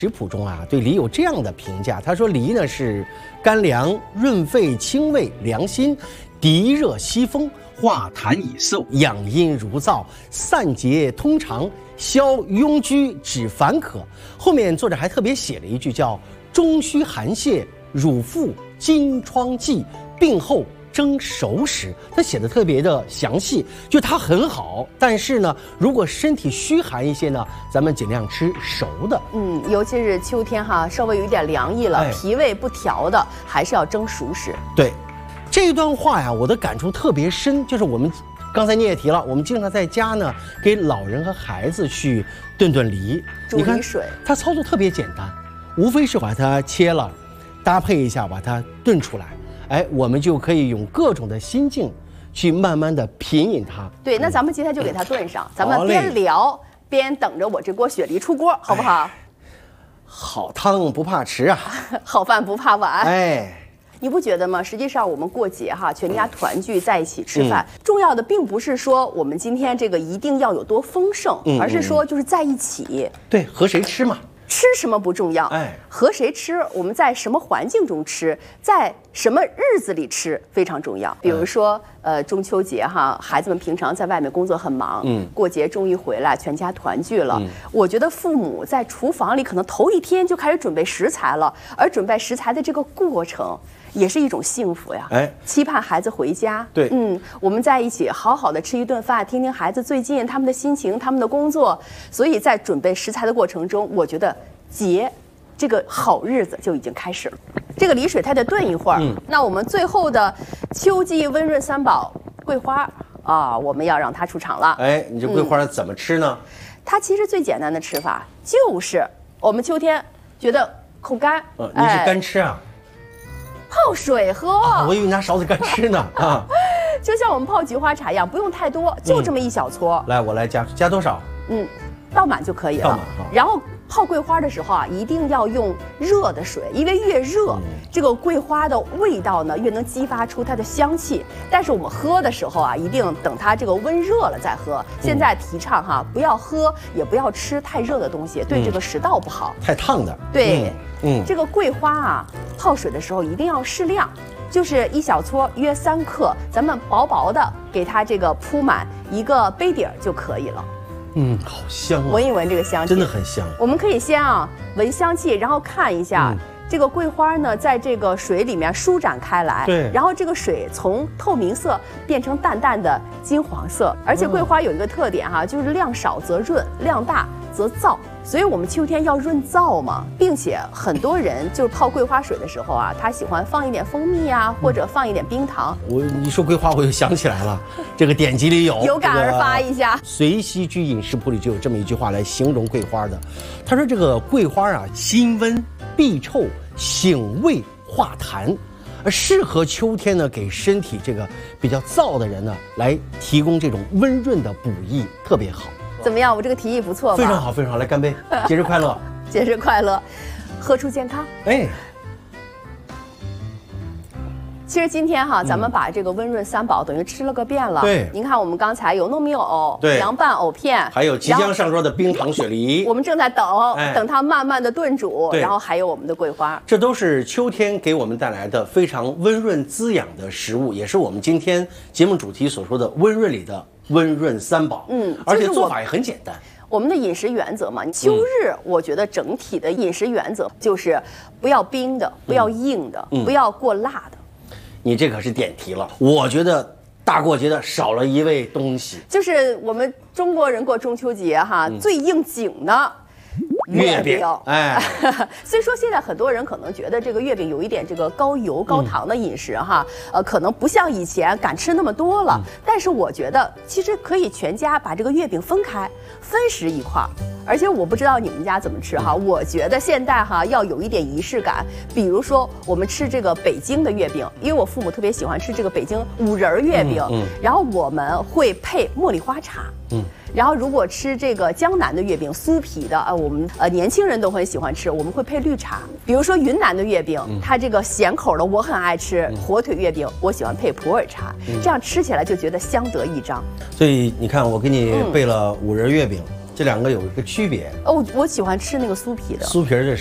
食谱中啊，对梨有这样的评价，他说梨呢是甘凉、润肺、清胃、凉心、涤热息风、化痰以寿、养阴如燥、散结通肠、消痈疽、止烦渴。后面作者还特别写了一句叫“中虚寒泻、乳腹金疮忌，病后蒸熟食”，他写的特别的详细，就它很好。但是呢，如果身体虚寒一些呢，咱们尽量吃熟的。 尤其是秋天哈，稍微有一点凉意了，脾胃不调的，还是要蒸熟食。 对，这段话呀，我的感触特别深，就是我们刚才你也提了，我们经常在家呢给老人和孩子去炖梨， 煮梨水， 它操作特别简单，无非是把它切了，搭配一下把它炖出来。我们就可以用各种的心境去慢慢的品饮它。 对，那咱们今天就给它炖上，咱们边聊边等着我这锅雪梨出锅，好不好？ 好汤不怕迟啊， 好饭不怕晚。你不觉得吗？实际上我们过节哈，全家团聚在一起吃饭，重要的并不是说我们今天这个一定要有多丰盛，而是说就是在一起。 对，和谁吃嘛。 吃什么不重要，和谁吃，我们在什么环境中吃，在什么日子里吃非常重要。比如说，中秋节哈，孩子们平常在外面工作很忙，过节终于回来，全家团聚了。我觉得父母在厨房里可能头一天就开始准备食材了，而准备食材的这个过程也是一种幸福呀。期盼孩子回家， 对， 我们在一起好好的吃一顿饭，听听孩子最近他们的心情，他们的工作。所以在准备食材的过程中，我觉得节这个好日子就已经开始了。这个梨水它得炖一会儿，那我们最后的秋季温润三宝桂花啊，我们要让它出场了。 你这桂花怎么吃呢？ 它其实最简单的吃法就是我们秋天觉得口干， 你是干吃啊？ 泡水喝。 我以为拿勺子干吃呢啊。 就像我们泡菊花茶一样，不用太多，就这么一小撮。 来，我来加多少？ 倒满就可以了。倒满哈。然后泡桂花的时候啊，一定要用热的水，因为越热，这个桂花的味道呢越能激发出它的香气。但是我们喝的时候啊，一定等它这个温热了再喝。现在提倡哈，不要喝，也不要吃太热的东西，对这个食道不好。 太烫的。 对，这个桂花啊，泡水的时候一定要适量。就是一小撮，约3克，咱们薄薄的给它这个铺满一个杯底儿就可以了。 好香啊！ 闻一闻这个香气， 真的很香。 我们可以先闻香气，然后看一下这个桂花呢，在这个水里面舒展开来， 对， 然后这个水从透明色变成淡淡的金黄色。而且桂花有一个特点哈，就是量少则润，量大则燥。所以我们秋天要润燥嘛，并且很多人就是泡桂花水的时候啊，他喜欢放一点蜂蜜啊，或者放一点冰糖。 你说桂花，我就想起来了，这个典籍里有感而发一下。 随溪居饮食谱里就有这么一句话来形容桂花的，他说这个桂花啊，辛温避臭、醒胃化痰，适合秋天呢给身体这个比较燥的人呢来提供这种温润的补益，特别好。 怎么样？我这个提议不错吧？ 非常好，非常好！来干杯，节日快乐！ 节日快乐，喝出健康。其实今天哈，咱们把这个温润三宝等于吃了个遍了。 对， 您看我们刚才有糯米藕，凉拌藕片， 还有即将上桌的冰糖雪梨， 我们正在等它慢慢的炖煮，然后还有我们的桂花， 这都是秋天给我们带来的非常温润滋养的食物，也是我们今天节目主题所说的温润里的温润三宝。而且做法也很简单。 我们的饮食原则嘛，秋日我觉得整体的饮食原则就是不要冰的，不要硬的，不要过辣的。 你这可是点题了，我觉得大过节的少了一味东西， 就是我们中国人过中秋节哈，最应景的月饼。虽说现在很多人可能觉得这个月饼有一点这个高油高糖的饮食哈，可能不像以前敢吃那么多了，但是我觉得其实可以全家把这个月饼分开，分食一块儿。而且我不知道你们家怎么吃哈，我觉得现在哈要有一点仪式感，比如说我们吃这个北京的月饼，因为我父母特别喜欢吃这个北京五仁月饼，然后我们会配茉莉花茶，然后如果吃这个江南的月饼，酥皮的，我们年轻人都很喜欢吃，我们会配绿茶。比如说云南的月饼，它这个咸口的我很爱吃，火腿月饼我喜欢配普洱茶，这样吃起来就觉得相得益彰。 所以你看，我给你备了五仁月饼。 这两个有一个区别。 哦，我喜欢吃那个酥皮的。 酥皮儿